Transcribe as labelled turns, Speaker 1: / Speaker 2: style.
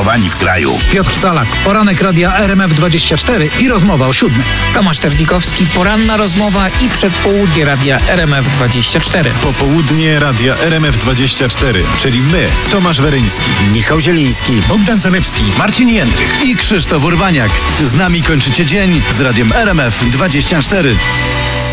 Speaker 1: zainteresowani w kraju.
Speaker 2: Piotr Salak, poranek radia RMF24 i rozmowa o 7.
Speaker 3: Tomasz Terzbikowski, poranna rozmowa i przedpołudnie radia RMF24.
Speaker 4: Popołudnie radia RMF24, czyli my, Tomasz Weryński,
Speaker 5: Michał Zieliński,
Speaker 6: Bogdan Zalewski,
Speaker 1: Marcin Jędrych.
Speaker 5: i Krzysztof Urbaniak. Z nami kończycie dzień z radiem RMF24.